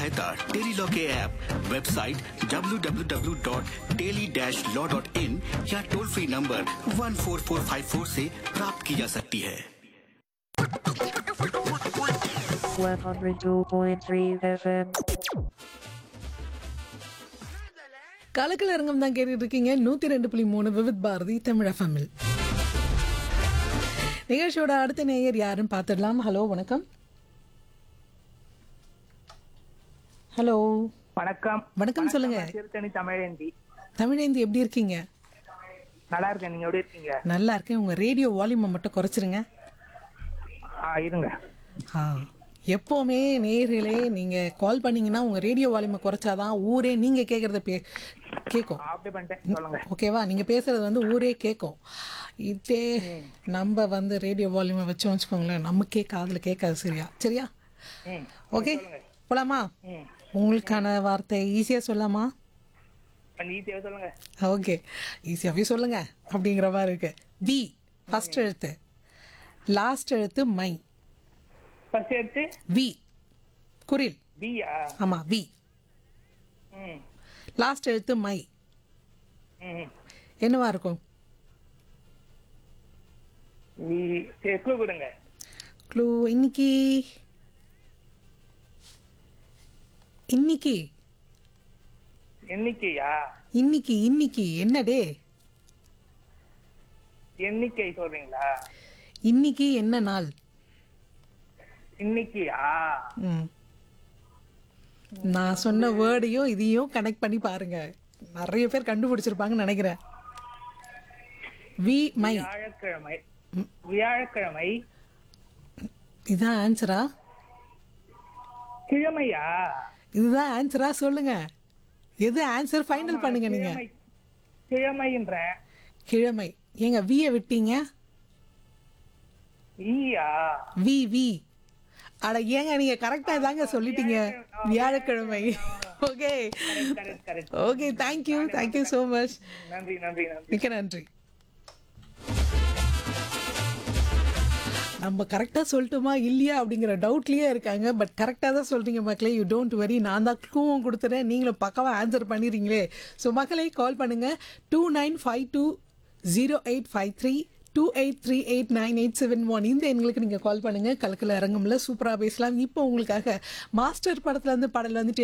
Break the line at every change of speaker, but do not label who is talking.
सहायता टेलीलॉ के app, website www.teli-law.in या टोल फ्री नंबर 14454 से प्राप्त की जा सकती है।
102.3 FM.
கலக்கல் அரங்கம் தான் கேட்டுட்டு இருக்கீங்க 102.3 விவித் பாரதி தமிழ் எஃப்எம்மில். நிகழ்ச்சியோட அடுத்த நேயர் யாருன்னு பார்த்துடலாம். ஹலோ வணக்கம். ஹலோ
வணக்கம்.
வணக்கம் சொல்லுங்க.
திருத்தணி தமிழேந்தி.
தமிழேந்தி எப்படி இருக்கீங்க?
நல்லா இருக்கேன். நீங்க எப்படி இருக்கீங்க?
நல்லா இருக்கேன். உங்க ரேடியோ வால்யூமை மட்டும் குறைச்சிருங்க.
இருங்க.
எப்போவுமே நேயர்களே நீங்கள் கால் பண்ணீங்கன்னா உங்கள் ரேடியோ வால்யூமை குறைச்சாதான் ஊரே நீங்கள் கேட்குறத கேட்கும்.
அப்படியே பண்ணிட்டேன். சொல்லுங்க.
ஓகேவா? நீங்கள் பேசுகிறது வந்து ஊரே கேட்கும். இதே நம்ம வந்து ரேடியோ வால்யூமை வச்சோம் வச்சுக்கோங்களேன், நமக்கே காதில் கேட்காது. சரியா? ஓகே, போலாமா? உங்களுக்கான வார்த்தை ஈஸியாக சொல்லாமா?
ஈஸியா சொல்லுங்க.
ஓகே, ஈஸியாகவே சொல்லுங்க அப்படிங்கிற மாதிரி இருக்கு. வி ஃபர்ஸ்ட் எழுத்து, லாஸ்ட் எழுத்து மை.
ஃபர்ஸ்ட் எடுத்து
வி குரில்.
பியா?
ஆமா, வி. லாஸ்ட் எழுத்து மை. என்னவா இருக்கும்?
க்ளூ கொடுங்க.
க்ளூ இன்னைக்கு
எண்ணிக்கையா?
இன்னைக்கு என்ன டே?
எண்ணிக்கை சொல்றீங்களா?
இன்னைக்கு என்ன நாள்?
இன்னைக்கியா?
நான் சொன்ன வேர்டையும் இதையும் கனெக்ட் பண்ணி பாருங்க. நிறைய பேர் கண்டுபிடிச்சிருப்பாங்கன்னு நினைக்கிறேன். We my.
வியாழக்கிழமை.
இதுதான் ஆன்சரா?
கிழமையா?
இதுதான் ஆன்சரா? சொல்லுங்க, எது ஆன்சர் ஃபைனல் பண்ணுங்க நீங்க.
கிழமைன்ற.
கிழமை. ஏங்க வியை விட்டீங்க?
ஈயா?
வி. அட ஏங்க, நீங்க கரெக்டா தாங்க சொல்லிட்டீங்க. வியாழக்கிழமை. Okay okay, thank you so much.
நன்றி.
மிக்க நன்றி. நம்ம கரெக்டாக சொல்லிட்டோமா இல்லையா அப்படிங்கிற டவுட்லேயே இருக்காங்க. பட் கரெக்டாக தான் சொல்கிறீங்க மக்களே. யூ டோன்ட் வரி, நான் தான் க்ளூவும் கொடுத்துறேன், நீங்களும் பக்காவாக ஆன்சர் பண்ணிடுறீங்களே. ஸோ மக்களே கால் பண்ணுங்கள் 29520853 28389871 இந்த எண்களுக்கு நீங்கள் கால் பண்ணுங்கள். கலக்கல அரங்கம்ல சூப்பராக பேசலாம். இப்போ உங்களுக்காக மாஸ்டர் படத்துலேருந்து பாடல் வந்துட்டு